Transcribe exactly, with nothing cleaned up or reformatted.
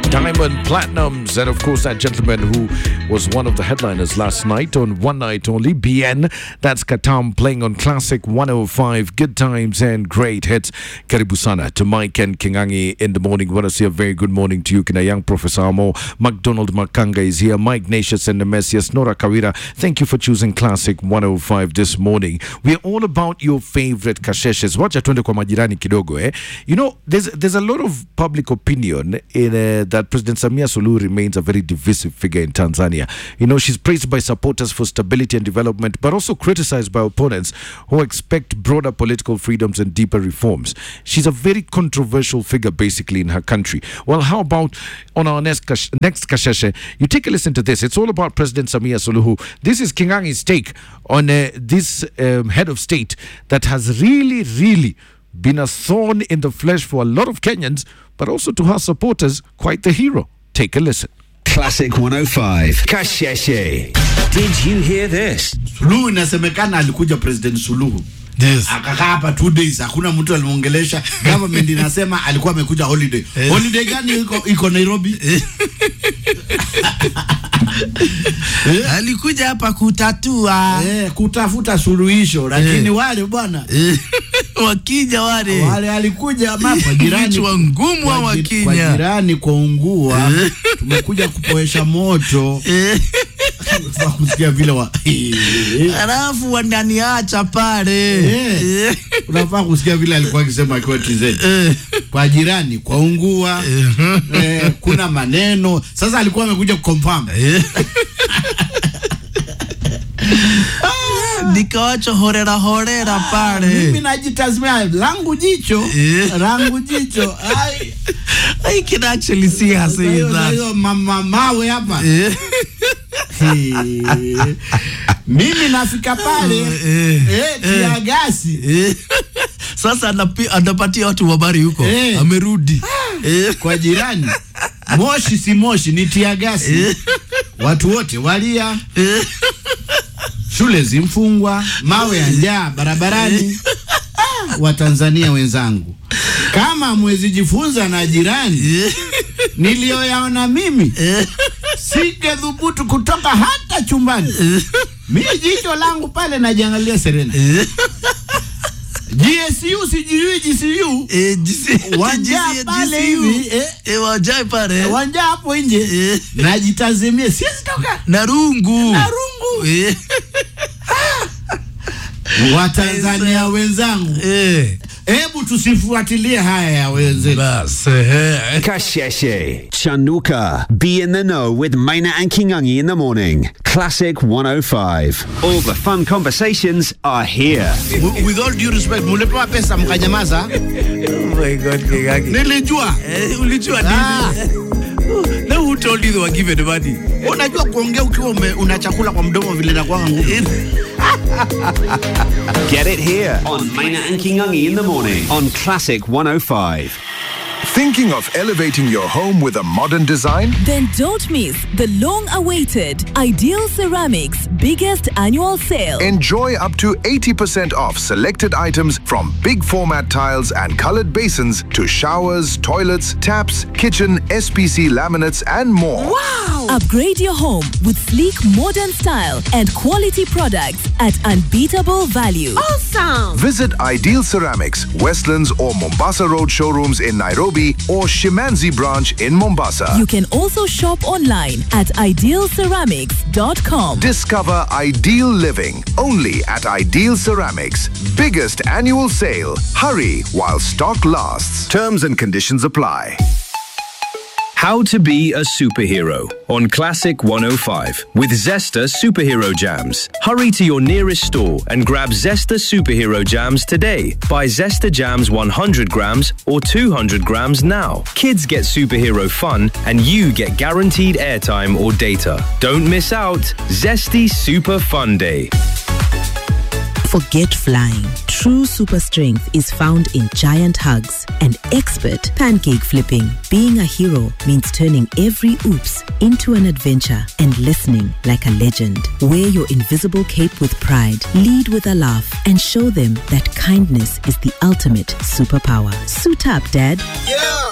Diamond Platinums, and of course that gentleman who was one of the headliners last night on One Night Only, B N. That's Katam playing on Classic one oh five, good times and great hits. Karibu sana to Mike and Kingangi in the morning. Want to say a very good morning to you, Kina Young Professor Amo. McDonald Makanga is here. Mike Natius and Nemesius. Nora Kawira, thank you for choosing Classic one oh five this morning. We're all about your favorite kasheshes. Wacha tuende kwa majirani kidogo, eh? You know, there's there's a lot of public opinion in uh, that President Samia Suluhu remains a very divisive figure in Tanzania. You know, she's praised by supporters for stability and development, but also criticized by opponents who expect broader political freedoms and deeper reforms. She's a very controversial figure, basically, in her country. Well, how about on our next kash- next kasheshe? You take a listen to this. It's all about President Samia Suluhu. This is Kingangi's take on uh, this um, head of state that has really, really been a thorn in the flesh for a lot of Kenyans, but also to her supporters, quite the hero. Take a listen. Classic one oh five. Kasheshe. Did you hear this? Suluhu inasemekana alikuja President Suluhu. Yes. Akakaa hapa two days, hakuna mtu alimuongelesha. Government inasema alikuwa amekuja holiday. Holiday gani iko iko Nairobi? Alikuja hapa kutatua, eh, kutafuta suluhisho, lakini eh, wale bwana wakija wale wale alikuja hapa jirani wa ngumu wa wakija kwa jirani kwa ungua, tumekuja kupoesha moto. Tunataka kusikia vile wa alafu wananiacha pale. Eh, unafaa kusikia vile alikuwa akisema kwa T Z. Kwa jirani kwa ungua, eh, kuna maneno. Sasa alikuwa amekuja kuconfirm. Nikawacho horera horera pale. Mimi najitazamia langu jicho, langu jicho. I I can actually see her saying that. Hiyo mama mawe hapa. Mimi nafika pale eh tia gasi. Sasa anapatia watu habari huko. Amerudi kwa jirani. Moshi si moshi, ni tia gasi. Watu wote walia. Shule zimfungwa, mawe ya njaa barabarani. Wa Tanzania wenzangu, kama mwezi jifunza na jirani nilioyaona mimi, singethubutu kutoka hata chumbani. Mimi jicho langu pale najiangalia Serena. G S U sijui G C U eh wanja pale hivi eh wanja pale wanja hapo nje najitazamia siwezi toka na rungu na rungu eh wa Tanzania wenzangu eh hebu tusifuatilie haya ya wenzetu bas. Kasheshe. Chanuka. Be in the know with Maina and Kingangi in the morning. Classic one oh five. All the fun conversations are here. With all due respect, mulepewa pesa mkanyamaza. Oh my God, Kingangi. Nilijua. Eh, ulijua nini? Now who told you they were given the money? Unajua kuongea ukiwa una chakula kwa mdomo vile na kwa nguvu. Get it here on Maina and Kingangi in the morning on Classic one oh five. Thinking of elevating your home with a modern design? Then don't miss the long-awaited Ideal Ceramics biggest annual sale. Enjoy up to eighty percent off selected items from big format tiles and colored basins to showers, toilets, taps, kitchen, S P C laminates and more. Wow! Upgrade your home with sleek modern style and quality products at unbeatable value. Awesome! Visit Ideal Ceramics, Westlands or Mombasa Road showrooms in Nairobi or Shimanzi branch in Mombasa. You can also shop online at ideal ceramics dot com. Discover ideal living only at Ideal Ceramics. Biggest annual sale. Hurry while stock lasts. Terms and conditions apply. How to be a superhero on Classic one oh five with Zesta Superhero Jams. Hurry to your nearest store and grab Zesta Superhero Jams today. Buy Zesta Jams one hundred grams or two hundred grams now. Kids get superhero fun and you get guaranteed airtime or data. Don't miss out. Zesty Super Fun Day. Forget flying. True super strength is found in giant hugs and expert pancake flipping. Being a hero means turning every oops into an adventure and listening like a legend. Wear your invisible cape with pride, lead with a laugh, and show them that kindness is the ultimate superpower. Suit up, Dad. Yeah.